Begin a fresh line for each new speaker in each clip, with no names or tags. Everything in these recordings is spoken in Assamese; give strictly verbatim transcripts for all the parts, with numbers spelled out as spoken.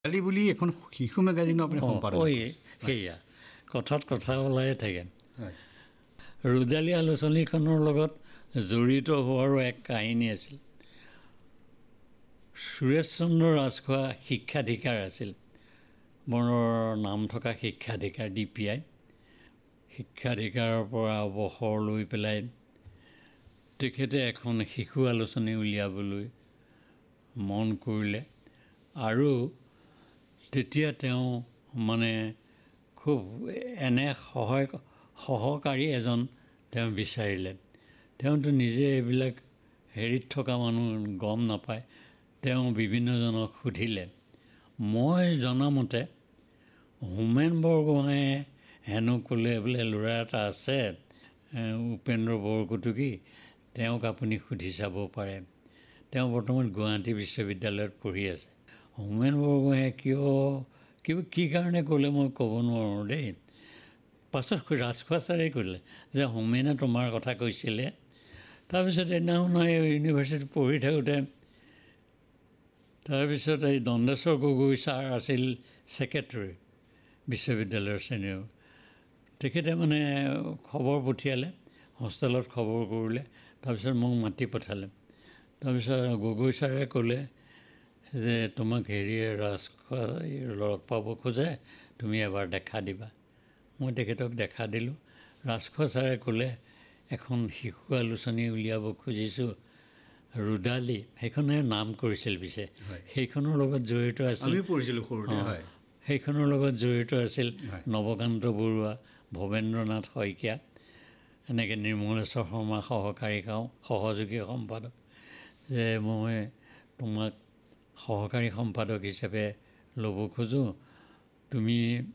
কালি বুলি এখন শিশু মেগাজিনৰ আপুনি সম্পাদক।
ঐ সেয়া কথাত কথা ওলায়ে থাকে।
হয়।
ৰুদালি আলোচনীখনৰ লগত জড়িত হোৱাৰো এক কাহিনী আছিল। সুৰেশ চন্দ্ৰ ৰাজখোৱা শিক্ষাধিকাৰ আছিল, মনৰ নাম থকা শিক্ষাধিকাৰ ডি পি আই। শিক্ষাধিকাৰৰ পৰা অৱসৰ লৈ পেলাই তেখেতে এখন শিশু আলোচনী উলিয়াবলৈ মন কৰিলে আৰু তেতিয়া তেওঁ মানে খুব এনে সহায় সহকাৰী এজন তেওঁ বিচাৰিলে। তেওঁতো নিজে এইবিলাক হেৰিত থকা মানুহ গম নাপায়। তেওঁ বিভিন্নজনক সুধিলে। মই জনামতে হোমেন বৰগোহাঁয়ে হেনো ক'লে বোলে ল'ৰা এটা আছে উপেন্দ্ৰ বৰকটকী, তেওঁক আপুনি সুধি চাব পাৰে। তেওঁ বৰ্তমান গুৱাহাটী বিশ্ববিদ্যালয়ত পঢ়ি আছে। হোমেন বৰগোহাঁয়ে কিয় কিবা কি কাৰণে ক'লে মই ক'ব নোৱাৰোঁ দেই। পাছত ৰাজখোৱা ছাৰে ক'লে যে হোমেনে তোমাৰ কথা কৈছিলে। তাৰপিছত এদিনাখন ইউনিভাৰ্চিটিত পঢ়ি থাকোঁতে তাৰপিছত এই দণ্ডেশ্বৰ গগৈ ছাৰ আছিল ছেক্ৰেটেৰী বিশ্ববিদ্যালয়ৰ ছেনিয়ৰ। তেখেতে মানে খবৰ পঠিয়ালে, হোষ্টেলত খবৰ কৰিলে, তাৰপিছত মোক মাতি পঠালে। তাৰপিছত গগৈ ছাৰে ক'লে যে তোমাক হেৰিয়ে ৰাজখোৱা লগ পাব খোজে, তুমি এবাৰ দেখা দিবা। মই তেখেতক দেখা দিলোঁ। ৰাজখোৱা ছাৰে ক'লে এখন শিশু আলোচনী উলিয়াব খুজিছোঁ, ৰুদালি, সেইখনে নাম কৰিছিল পিছে। সেইখনৰ লগত জড়িত আছিল, সেইখনৰ লগত জড়িত আছিল নৱকান্ত বৰুৱা, ভৱেন্দ্ৰনাথ শইকীয়া, এনেকৈ নিৰ্মলেশ্বৰ শৰ্মা সহকাৰী সহযোগী সম্পাদক। যে মই তোমাক সহকাৰী সম্পাদক হিচাপে ল'ব খোজোঁ, তুমি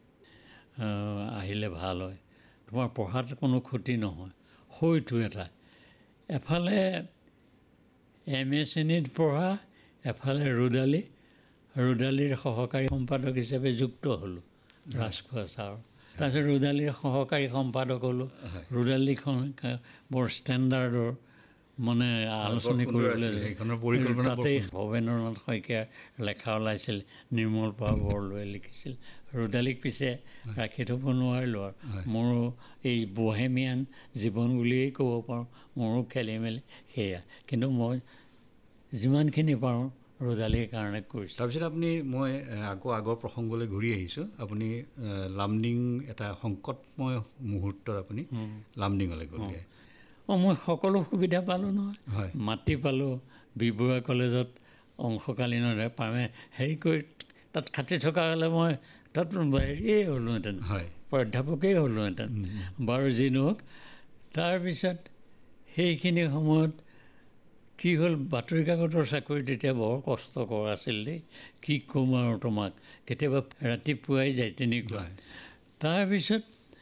আহিলে ভাল হয়, তোমাৰ পঢ়াত কোনো ক্ষতি নহয়। হয়তো এটা এফালে এম এ শ্ৰেণীত পঢ়া, এফালে ৰুদালি, ৰুদালিৰ সহকাৰী সম্পাদক হিচাপে যুক্ত হ'লোঁ ৰাজখোৱা ছাৰ। তাৰপিছত ৰুদালিৰ সহকাৰী সম্পাদক হ'লোঁ। ৰুদালিখন বৰ ষ্টেণ্ডাৰ্ডৰ মানে আলোচনী কৰিবলৈ, তাতেই ভৱেন্দ্ৰনাথ শইকীয়াৰ লেখা ওলাইছিল, নিৰ্মল পা বৰদলৈয়ে লিখিছিল। ৰুদালিক পিছে ৰাখি থ'ব নোৱাৰিলোঁ আৰু মোৰো এই বহেমিয়ান জীৱন বুলিয়েই ক'ব পাৰোঁ, মোৰো খেলি মেলি সেয়া। কিন্তু মই যিমানখিনি পাৰোঁ ৰুদালিৰ কাৰণে কৰিছোঁ।
তাৰপিছত আপুনি মই আকৌ আগৰ প্ৰসংগলৈ ঘূৰি আহিছোঁ। আপুনি লামডিং এটা সংকটময় মুহূৰ্তত আপুনি লামডিঙলৈ গ'লগৈ।
অঁ, মই সকলো সুবিধা পালোঁ নহয়।
হয়,
মাটি পালোঁ, বি বৰুৱা কলেজত অংশকালীনৰ পামে হেৰি কৰি তাত খাটি থকা হ'লে মই তাত হেৰিয়েই হ'লোহেঁতেন,
হয়,
প্ৰাধ্যাপকেই হ'লোহেঁতেন। বাৰু যি নহওক, তাৰপিছত সেইখিনি সময়ত কি হ'ল, বাতৰি কাকতৰ চাকৰি তেতিয়া বৰ কষ্টকৰ আছিল দেই, কি ক'ম আৰু তোমাক, কেতিয়াবা ৰাতিপুৱাই যায় তেনেকুৱা। তাৰপিছত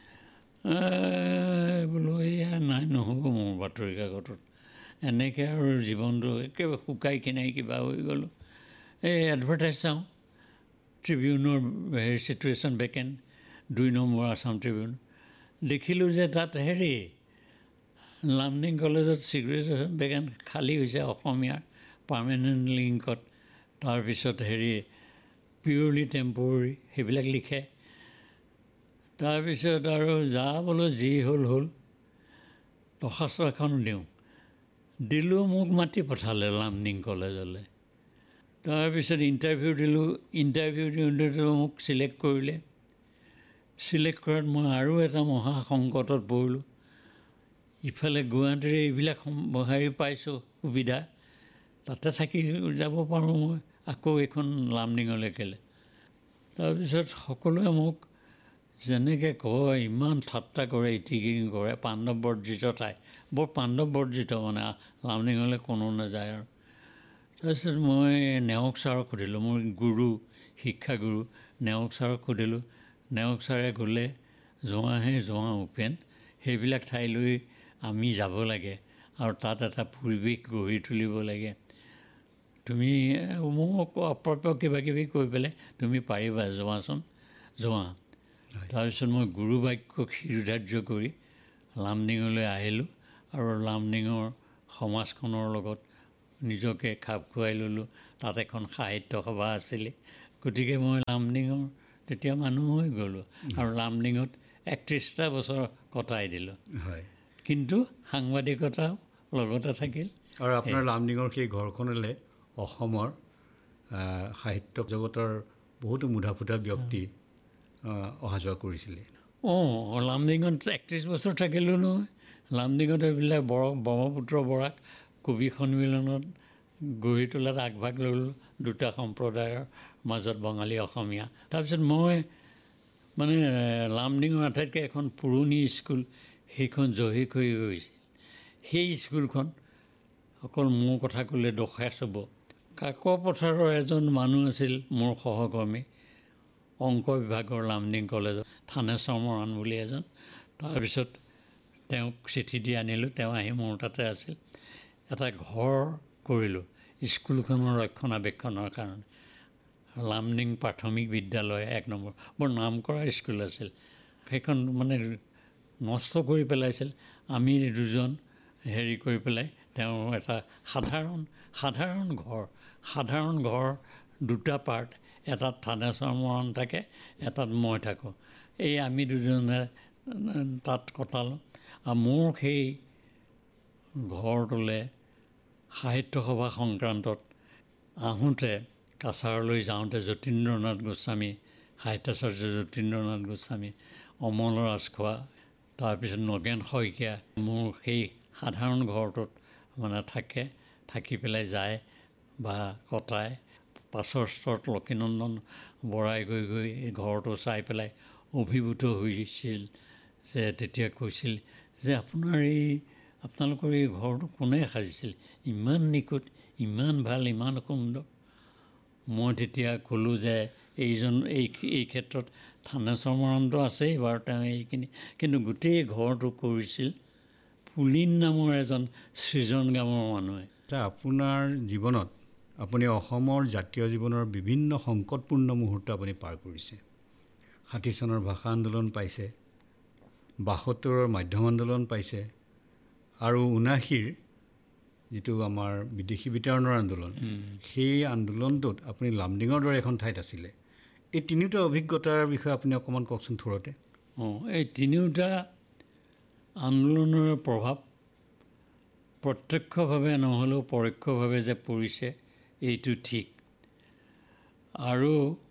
বোলো এয়া নাই, নহ'ব মোৰ বাতৰি কাকতত, এনেকৈ আৰু জীৱনটো একেবাৰে শুকাই খিনাই কিবা হৈ গ'লোঁ। এই এডভাৰটাইজ চাওঁ, ট্ৰিবিউনৰ হেৰি চিটুৱেশ্যন ভেকেণ্ট, দুই নম্বৰ আছাম ট্ৰিবিউন, দেখিলোঁ যে তাত হেৰি লামডিং কলেজত চিটুৱেশ্যন ভেকেণ্ট খালী হৈছে অসমীয়াৰ পাৰ্মানেণ্ট লিংকত। তাৰপিছত হেৰি পিয়ৰলি টেম্পৰৰী সেইবিলাক লিখে। তাৰপিছত আৰু যা বোলো যি হ'ল হ'ল, দৰ্খাস্ত এখন দিওঁ, দিলোঁ, মোক মাতি পঠালে লামডিং কলেজলৈ। তাৰপিছত ইণ্টাৰভিউ দিলোঁ, ইণ্টাৰভিউ দিওঁতেতো মোক চিলেক্ট কৰিলে। চিলেক্ট কৰাত মই আৰু এটা মহা সংকটত পৰিলোঁ। ইফালে গুৱাহাটীৰ এইবিলাক হেৰি পাইছোঁ সুবিধা, তাতে থাকি যাব পাৰোঁ মই, আকৌ এইখন লামডিঙলৈ কেলৈ। তাৰপিছত সকলোৱে মোক যেনেকৈ কয়, ইমান ঠাট্টা কৰে, ইটিকিং কৰে, পাণ্ডৱ বৰ্জিত ঠাই, বৰ পাণ্ডৱ বৰ্জিত মানে, লামডিঙলৈ কোনো নাযায় আৰু। তাৰপিছত মই নেওগ ছাৰক সুধিলোঁ, মোৰ গুৰু, শিক্ষাগুৰু নেওগ ছাৰক সুধিলোঁ। নেওগ ছাৰে ক'লে, যোৱাহে যোৱা উপেন, সেইবিলাক ঠাইলৈ আমি যাব লাগে আৰু তাত এটা পৰিৱেশ গঢ়ি তুলিব লাগে। তুমি মোক অপ্ৰাপ্য কিবা কিবি কৈ পেলাই তুমি পাৰিবা, যোৱাচোন, যোৱা। তাৰপিছত মই গুৰু বাক্যক শিৰোধাৰ্য কৰি লামডিঙলৈ আহিলোঁ আৰু লামডিঙৰ সমাজখনৰ লগত নিজকে খাপ খুৱাই ল'লোঁ। তাত এখন সাহিত্য সভা আছিলে, গতিকে মই লামডিঙৰ তেতিয়া মানুহ হৈ গ'লোঁ আৰু লামডিঙত একত্ৰিছটা বছৰ কটাই দিলোঁ।
হয়,
কিন্তু সাংবাদিকতাও লগতে থাকিল।
আৰু আপোনাৰ লামডিঙৰ সেই ঘৰখনলৈ অসমৰ সাহিত্য জগতৰ বহুতো মুধা ফুটা ব্যক্তি অহা যোৱা কৰিছিলে।
অঁ, লামডিঙত একত্ৰিছ বছৰ থাকিলোঁ নহয়। লামডিঙত এইবিলাক বৰ ব্ৰহ্মপুত্ৰ বৰাক কবি সন্মিলনত গঢ়ি তোলাত আগভাগ ল'লোঁ, দুটা সম্প্ৰদায়ৰ মাজত বঙালী অসমীয়া। তাৰপিছত মই মানে লামডিঙৰ আটাইতকৈ এখন পুৰণি স্কুল, সেইখন জহিক হৈ গৈছিল। সেই স্কুলখন অকল মোৰ কথা ক'লে দোষাই চাব। কাকপথাৰৰ এজন মানুহ আছিল মোৰ সহকৰ্মী, অংক বিভাগৰ লামডিং কলেজত থানেশ্বৰ মৰাণ বুলি এজন। তাৰপিছত তেওঁক চিঠি দি আনিলোঁ, তেওঁ আহি মোৰ তাতে আছিল। এটা ঘৰ কৰিলোঁ স্কুলখনৰ ৰক্ষণাবেক্ষণৰ কাৰণে। লামডিং প্ৰাথমিক বিদ্যালয় এক নম্বৰ, বৰ নাম কৰা স্কুল আছিল। সেইখন মানে নষ্ট কৰি পেলাইছিল। আমি দুজন হেৰি কৰি পেলাই তেওঁ এটা সাধাৰণ সাধাৰণ ঘৰ সাধাৰণ ঘৰ দুটা পাৰ্ট, এটাত থানেশ্বৰ মৰাণ থাকে, এটাত মই থাকোঁ। এই আমি দুজনে তাত কটালোঁ। আৰু মোৰ সেই ঘৰটোলৈ সাহিত্য সভা সংক্ৰান্তত আহোঁতে, কাছাৰলৈ যাওঁতে যতীন্দ্ৰনাথ গোস্বামী, সাহিত্যাচাৰ্য যতীন্দ্ৰনাথ গোস্বামী, অমল ৰাজখোৱা, তাৰপিছত নগেন শইকীয়া মোৰ সেই সাধাৰণ ঘৰটোত মানে থাকে, থাকি পেলাই যায় বা কটায়। পাছৰ স্তৰত লক্ষীনন্দন বৰাই গৈ গৈ এই ঘৰটো চাই পেলাই অভিভূত হৈছিল, যে তেতিয়া কৈছিল যে আপোনাৰ এই আপোনালোকৰ এই ঘৰটো কোনে সাজিছিল, ইমান নিখুঁত, ইমান ভাল, ইমান সুন্দৰ। মই তেতিয়া ক'লোঁ যে এইজন এই এই ক্ষেত্ৰত থানেশ্বৰ মৰাণটো আছেই বাৰু, তেওঁ এইখিনি, কিন্তু গোটেই ঘৰটো কৰিছিল পুলিন নামৰ এজন সৃজনগামৰ মানুহে।
আপোনাৰ জীৱনত আপুনি অসমৰ জাতীয় জীৱনৰ বিভিন্ন সংকটপূৰ্ণ মুহূৰ্ত আপুনি পাৰ কৰিছে। ষাঠি চনৰ ভাষা আন্দোলন পাইছে, বাসত্তৰৰ মাধ্যম আন্দোলন পাইছে, আৰু ঊনাশীৰ যিটো আমাৰ বিদেশী বিতৰণৰ আন্দোলন, সেই আন্দোলনটোত আপুনি লামডিঙৰ দৰে এখন ঠাইত আছিলে। এই তিনিওটা অভিজ্ঞতাৰ বিষয়ে আপুনি অকণমান কওকচোন থোৰতে।
অঁ, এই তিনিওটা আন্দোলনৰ প্ৰভাৱ প্ৰত্যক্ষভাৱে নহ'লেও পৰোক্ষভাৱে যে পৰিছে এইটো ঠিক। আৰু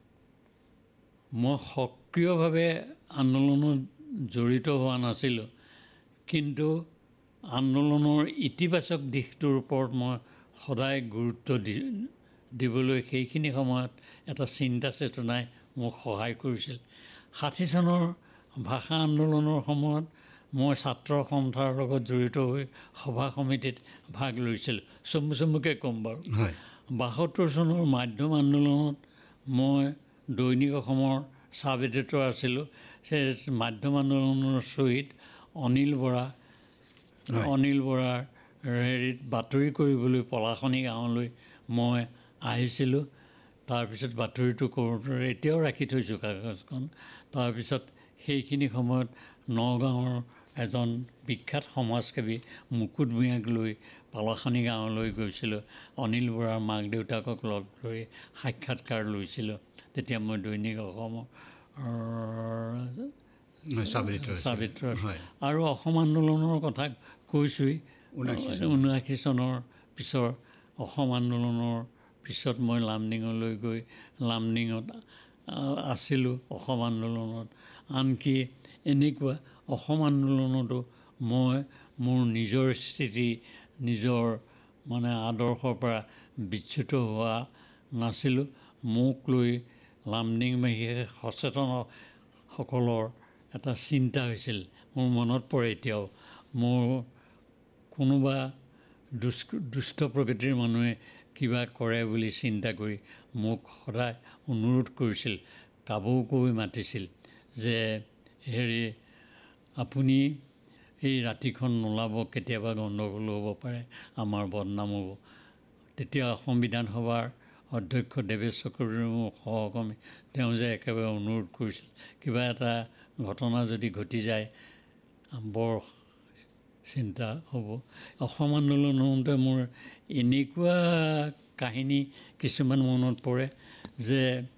মই সক্ৰিয়ভাৱে আন্দোলনত জড়িত হোৱা নাছিলোঁ, কিন্তু আন্দোলনৰ ইতিবাচক দিশটোৰ ওপৰত মই সদায় গুৰুত্ব দি দিবলৈ সেইখিনি সময়ত এটা চিন্তা চেতনাই মোক সহায় কৰিছিল। ষাঠি চনৰ ভাষা আন্দোলনৰ সময়ত মই ছাত্ৰ সন্থাৰ লগত জড়িত হৈ সভা সমিতিত ভাগ লৈছিলোঁ। চমু চমুকৈ ক'ম বাৰু।
হয়,
বাসত্তৰ চনৰ মাধ্যম আন্দোলনত মই দৈনিক অসমৰ ছাব এডিটৰ আছিলোঁ। সেই মাধ্যম আন্দোলনৰ শ্বহীদ অনিল বৰা অনিল বৰাৰ হেৰিত বাতৰি কৰিবলৈ পলাশনি গাঁৱলৈ মই আহিছিলোঁ। তাৰপিছত বাতৰিটো কৰোঁতে এতিয়াও ৰাখি থৈছোঁ কাগজখন। তাৰপিছত সেইখিনি সময়ত নগাঁৱৰ এজন বিখ্যাত সমাজসেৱী মুকুট ভূঞাক লৈ পলাশনি গাঁৱলৈ গৈছিলোঁ। অনিল বৰাৰ মাক দেউতাকক লগ ধৰি সাক্ষাৎকাৰ লৈছিলোঁ। তেতিয়া মই দৈনিক অসমৰ ছাবিত্ৰ আৰু অসম আন্দোলনৰ কথা কৈছোঁৱেই। ঊনাশী চনৰ পিছৰ অসম আন্দোলনৰ পিছত মই লামডিঙলৈ গৈ লামডিঙত আছিলোঁ অসম আন্দোলনত। আনকি এনেকুৱা অসম আন্দোলনতো মই মোৰ নিজৰ স্থিতি, নিজৰ মানে আদৰ্শৰ পৰা বিচ্যুত হোৱা নাছিলোঁ। মোক লৈ লামডিংবাসী সচেতনসকলৰ এটা চিন্তা হৈছিল। মোৰ মনত পৰে এতিয়াও, মোৰ কোনোবা দুষ্ক দুষ্ট প্ৰকৃতিৰ মানুহে কিবা কৰে বুলি চিন্তা কৰি মোক সদায় অনুৰোধ কৰিছিল, কাবৌ কৈ মাতিছিল যে হেৰি আপুনি এই ৰাতিখন নোলাব, কেতিয়াবা গণ্ডগোল হ'ব পাৰে, আমাৰ বদনাম হ'ব। তেতিয়া অসম বিধানসভাৰ অধ্যক্ষ দেৱেশ চক্ৰৱৰ্তী মোৰ সহকৰ্মী, তেওঁ যে একেবাৰে অনুৰোধ কৰিছিল, কিবা এটা ঘটনা যদি ঘটি যায় বৰ চিন্তা হ'ব। অসম আন্দোলন হওঁতে মোৰ এনেকুৱা কাহিনী কিছুমান মনত পৰে যে